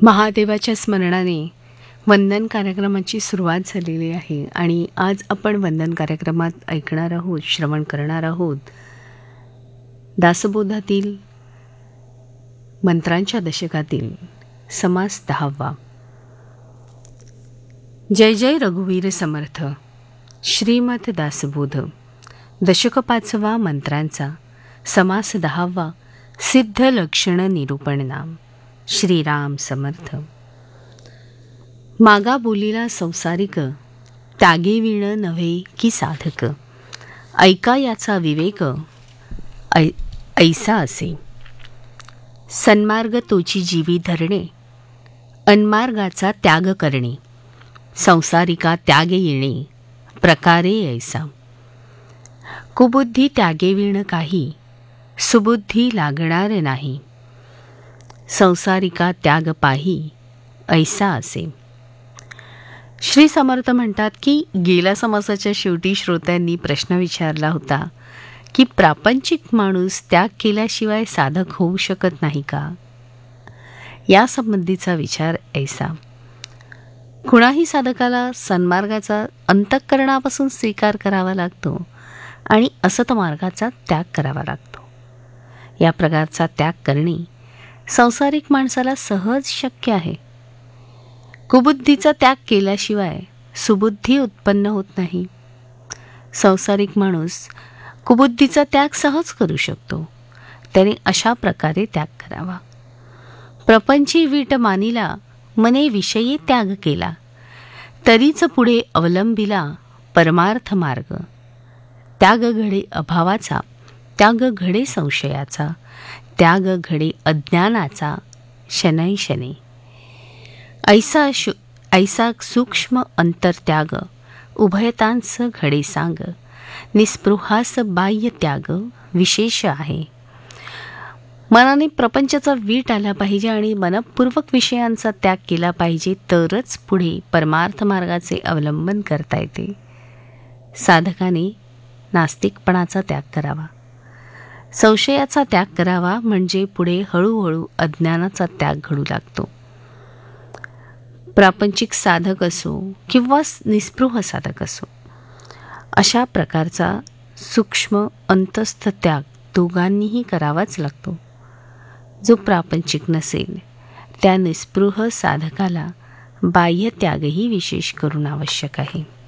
महादेवाच्या स्मरणाने वंदन कार्यक्रमाची सुरुवात झालेली आहे आणि आज आपण वंदन कार्यक्रमात ऐकणार आहोत, श्रवण करणार आहोत दासबोधातील मंत्रांच्या दशकातील समास 10वा. जय जय रघुवीर समर्थ. श्रीमद दासबोध दशक 5वा मंत्रांचा समास 10वा. सिद्ध लक्षण निरूपण नाम. श्रीराम समर्थ. मागा बोलीला संसारिक, त्यागे विण नव्हे की साधक. ऐका याचा विवेक, ऐसा असे. सन्मार्ग तोची जीवी धरणे, अनमार्गाचा त्याग करणे. संसारिका त्यागे येणे, प्रकारे ऐसा. कुबुद्धी त्यागे विण काही, सुबुद्धी लागणार नाही. संसारिका त्याग पाही, ऐसा असे. श्री समर्थ म्हणतात की गेल्या समासाच्या शेवटी श्रोत्यांनी प्रश्न विचारला होता की प्रापंचिक माणूस त्याग केल्याशिवाय साधक होऊ शकत नाही का. यासंबंधीचा विचार ऐसा. कुणाही साधकाला सन्मार्गाचा अंतःकरणापासून स्वीकार करावा लागतो आणि असत मार्गाचा त्याग करावा लागतो. या प्रकारचा त्याग करणे संसारिक माणसाला सहज शक्य आहे. कुबुद्धीचा त्याग केल्याशिवाय सुबुद्धी उत्पन्न होत नाही. संसारिक माणूस कुबुद्धीचा त्याग सहज करू शकतो. त्याने अशा प्रकारे त्याग करावा. प्रपंची वीट मानिला, मने विषयी त्याग केला. तरीच पुढे अवलंबिला परमार्थ मार्ग. त्याग घडे अभावाचा, त्याग घडे संशयाचा, त्याग घडे अज्ञानाचा, शनै शनै. ऐसा सूक्ष्म अंतरत्याग, उभयतांस घडे सांग. निस्पृहास बाह्य त्याग विशेष आहे. मनाने प्रपंचाचा वीट आला पाहिजे आणि मनपूर्वक विषयांचा त्याग केला पाहिजे, तरच पुढे परमार्थ मार्गाचे अवलंबन करता येते. साधकाने नास्तिकपणाचा त्याग करावा, संशयाचा त्याग करावा, म्हणजे पुढे हळूहळू अज्ञानाचा त्याग घडू लागतो. प्रापंचिक साधक असो किंवा निस्पृह साधक असो, अशा प्रकारचा सूक्ष्म अंतस्थ त्याग दोघांनीही करावाच लागतो. जो प्रापंचिक नसेल त्या निस्पृह साधकाला बाह्य त्यागही विशेष करून आवश्यक आहे.